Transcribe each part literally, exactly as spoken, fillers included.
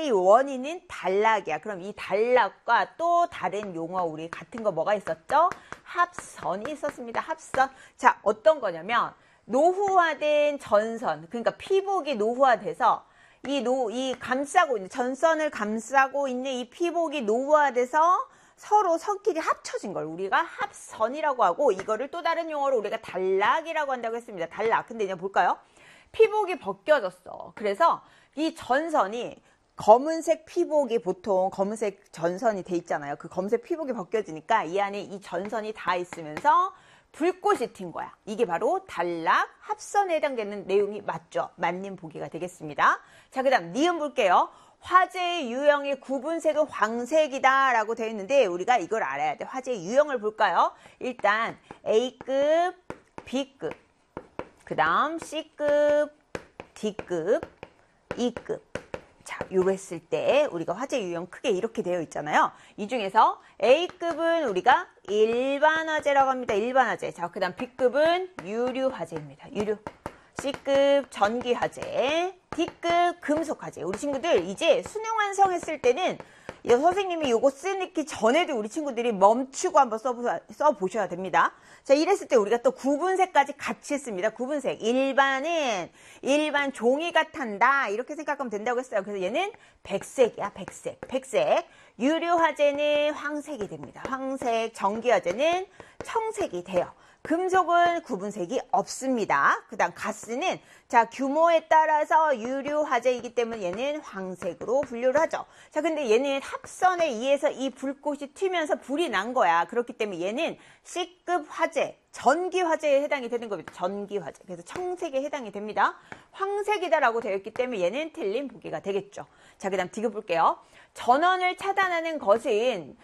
화재의 원인은 단락이야. 그럼 이 단락과 또 다른 용어 우리 같은 거 뭐가 있었죠? 합선이 있었습니다. 합선. 자, 어떤 거냐면 노후화된 전선, 그러니까 피복이 노후화돼서 이 노, 이 감싸고 있는 전선을 감싸고 있는 이 피복이 노후화돼서 서로 선끼리 합쳐진 걸 우리가 합선이라고 하고, 이거를 또 다른 용어로 우리가 단락이라고 한다고 했습니다. 단락. 근데 이제 볼까요? 피복이 벗겨졌어. 그래서 이 전선이 검은색 피복이 보통 검은색 전선이 돼 있잖아요. 그 검은색 피복이 벗겨지니까 이 안에 이 전선이 다 있으면서 불꽃이 튄 거야. 이게 바로 단락 합선에 해당되는 내용이 맞죠? 맞는 보기가 되겠습니다. 자, 그 다음 니은 볼게요. 화재의 유형의 구분색은 황색이다 라고 되어 있는데 우리가 이걸 알아야 돼. 화재의 유형을 볼까요? 일단 A급, B급, 그 다음 C급, D급, E급. 자, 요로 했을 때 우리가 화재 유형 크게 이렇게 되어 있잖아요. 이 중에서 A급은 우리가 일반 화재라고 합니다. 일반 화재. 자, 그 다음 B급은 유류 화재입니다. 유류. C급 전기 화재, D급 금속 화재. 우리 친구들 이제 수능 완성했을 때는 선생님이 요거 쓰기 전에도 우리 친구들이 멈추고 한번 써보셔야, 써보셔야 됩니다. 자, 이랬을 때 우리가 또 구분색까지 같이 했습니다. 구분색. 일반은 일반 종이가 탄다. 이렇게 생각하면 된다고 했어요. 그래서 얘는 백색이야. 백색. 백색. 유류 화재는 황색이 됩니다. 황색. 전기 화재는 청색이 돼요. 금속은 구분색이 없습니다. 그 다음 가스는 자 규모에 따라서 유류 화재이기 때문에 얘는 황색으로 분류를 하죠. 자, 근데 얘는 합선에 의해서 이 불꽃이 튀면서 불이 난 거야. 그렇기 때문에 얘는 C급 화재, 전기 화재에 해당이 되는 겁니다. 전기 화재. 그래서 청색에 해당이 됩니다. 황색이다라고 되어 있기 때문에 얘는 틀린 보기가 되겠죠. 자, 그 다음 D급 볼게요. 전원을 차단하는 것은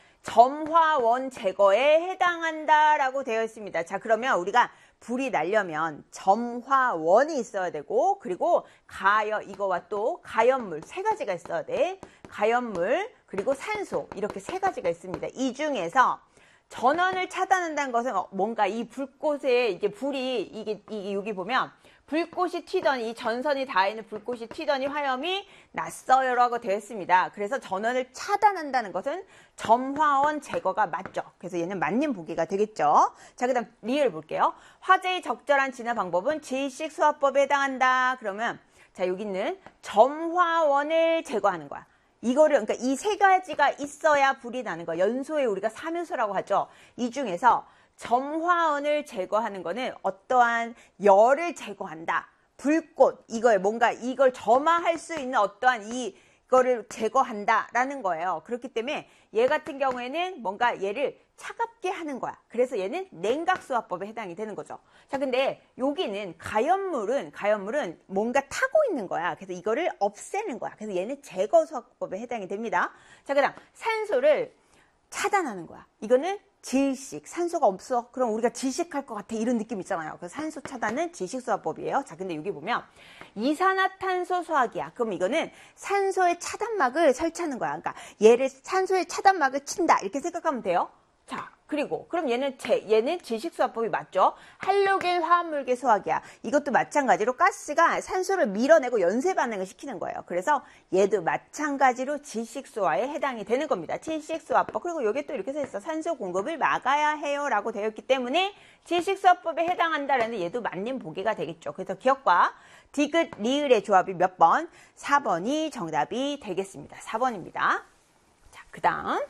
점화원 제거에 해당한다라고 되어 있습니다. 자, 그러면 우리가 불이 나려면 점화원이 있어야 되고, 그리고 가열, 이거와 또 가연물 세 가지가 있어야 돼. 가연물, 그리고 산소, 이렇게 세 가지가 있습니다. 이 중에서 전원을 차단한다는 것은 뭔가 이 불꽃에 이게 불이 이게, 이게 여기 보면 불꽃이 튀더니 이 전선이 닿아 있는 불꽃이 튀더니 화염이 났어요라고 되어 있습니다. 그래서 전원을 차단한다는 것은 점화원 제거가 맞죠. 그래서 얘는 맞는 보기가 되겠죠. 자, 그 다음 리을 볼게요. 화재의 적절한 진화 방법은 질식수화법에 해당한다. 그러면 자, 여기 있는 점화원을 제거하는 거야. 이거를, 그러니까 이 세 가지가 있어야 불이 나는 거야. 연소에 우리가 삼요소라고 하죠. 이 중에서 점화원을 제거하는 거는 어떠한 열을 제거한다. 불꽃, 이걸 뭔가 이걸 점화할 수 있는 어떠한 이거를 제거한다라는 거예요. 그렇기 때문에 얘 같은 경우에는 뭔가 얘를 차갑게 하는 거야. 그래서 얘는 냉각수화법에 해당이 되는 거죠. 자, 근데 여기는 가연물은 가연물은 뭔가 타고 있는 거야. 그래서 이거를 없애는 거야. 그래서 얘는 제거수화법에 해당이 됩니다. 자, 그다음 산소를 차단하는 거야. 이거는 질식, 산소가 없어. 그럼 우리가 질식할 것 같아. 이런 느낌 있잖아요. 그래서 산소 차단은 질식수화법이에요. 자, 근데 여기 보면 이산화탄소 수화기야. 그럼 이거는 산소의 차단막을 설치하는 거야. 그러니까 얘를 산소의 차단막을 친다. 이렇게 생각하면 돼요. 자, 그리고 그럼 얘는 제, 얘는 질식수화법이 맞죠? 할로겐 화합물계 수화기야. 이것도 마찬가지로 가스가 산소를 밀어내고 연쇄 반응을 시키는 거예요. 그래서 얘도 마찬가지로 질식수화에 해당이 되는 겁니다. 질식수화법. 그리고 여기 또 이렇게 써 있어. 산소 공급을 막아야 해요 라고 되어 있기 때문에 질식수화법에 해당한다라는 얘도 맞는 보기가 되겠죠. 그래서 기억과 디귿, 리을의 조합이 몇 번? 사 번이 정답이 되겠습니다. 사 번입니다. 자, 그 다음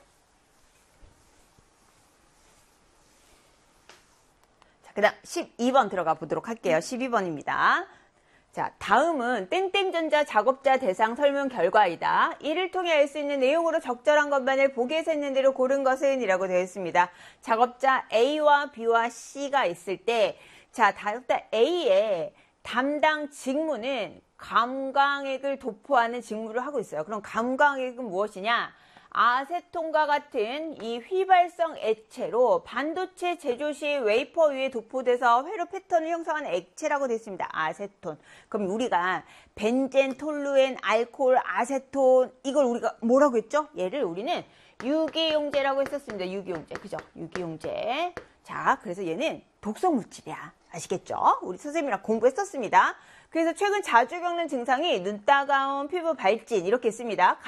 그 다음 십이 번 들어가 보도록 할게요. 십이 번입니다. 자, 다음은 땡땡전자 작업자 대상 설문 결과이다. 이를 통해 알 수 있는 내용으로 적절한 것만을 보기에서 있는 대로 고른 것은 이라고 되어 있습니다. 작업자 A와 B와 C가 있을 때, 자, 작업자 A의 담당 직무는 감광액을 도포하는 직무를 하고 있어요. 그럼 감광액은 무엇이냐? 아세톤과 같은 이 휘발성 액체로 반도체 제조 시 웨이퍼 위에 도포돼서 회로 패턴을 형성하는 액체라고 되어 있습니다. 아세톤. 그럼 우리가 벤젠, 톨루엔, 알코올, 아세톤 이걸 우리가 뭐라고 했죠? 얘를 우리는 유기용제라고 했었습니다. 유기용제. 그죠? 유기용제. 자, 그래서 얘는 독성 물질이야. 아시겠죠? 우리 선생님이랑 공부했었습니다. 그래서 최근 자주 겪는 증상이 눈 따가움, 피부 발진 이렇게 있습니다.